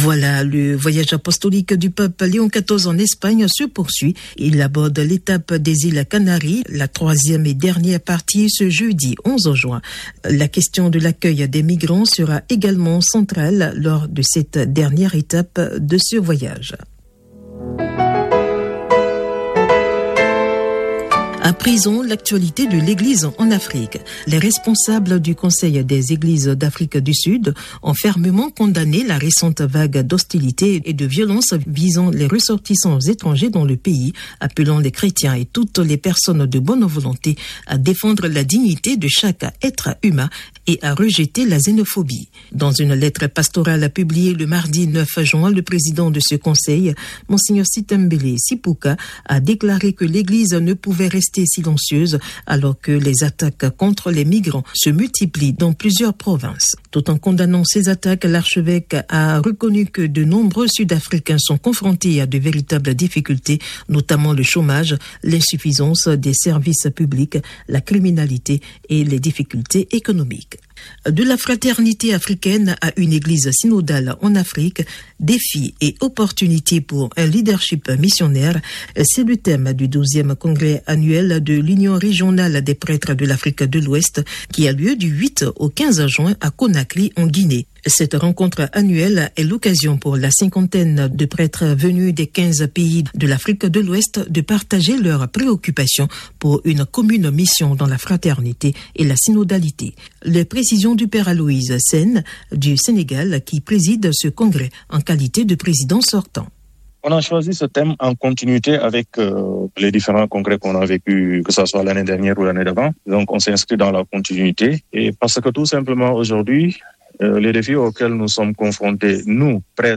Voilà, le voyage apostolique du pape Léon XIV en Espagne se poursuit. Il aborde l'étape des îles Canaries, la 3e et dernière partie ce jeudi 11 juin. La question de l'accueil des migrants sera également centrale lors de cette dernière étape de ce voyage. À présent, l'actualité de l'Église en Afrique. Les responsables du Conseil des Églises d'Afrique du Sud ont fermement condamné la récente vague d'hostilité et de violence visant les ressortissants étrangers dans le pays, appelant les chrétiens et toutes les personnes de bonne volonté à défendre la dignité de chaque être humain et à rejeter la xénophobie. Dans une lettre pastorale publiée le mardi 9 juin, le président de ce conseil, Monseigneur Sitembele Sipuka, a déclaré que l'Église ne pouvait rester silencieuse alors que les attaques contre les migrants se multiplient dans plusieurs provinces. Tout en condamnant ces attaques, l'archevêque a reconnu que de nombreux Sud-Africains sont confrontés à de véritables difficultés, notamment le chômage, l'insuffisance des services publics, la criminalité et les difficultés économiques. De la fraternité africaine à une église synodale en Afrique, défis et opportunités pour un leadership missionnaire, c'est le thème du 12e congrès annuel de l'Union régionale des prêtres de l'Afrique de l'Ouest qui a lieu du 8 au 15 juin à Conakry en Guinée. Cette rencontre annuelle est l'occasion pour la cinquantaine de prêtres venus des 15 pays de l'Afrique de l'Ouest de partager leurs préoccupations pour une commune mission dans la fraternité et la synodalité. Les précisions du Père Aloïse Sène du Sénégal qui préside ce congrès en qualité de président sortant. On a choisi ce thème en continuité avec les différents congrès qu'on a vécu, que ce soit l'année dernière ou l'année d'avant. Donc on s'inscrit dans la continuité et parce que tout simplement aujourd'hui, les défis auxquels nous sommes confrontés, nous, prêtres,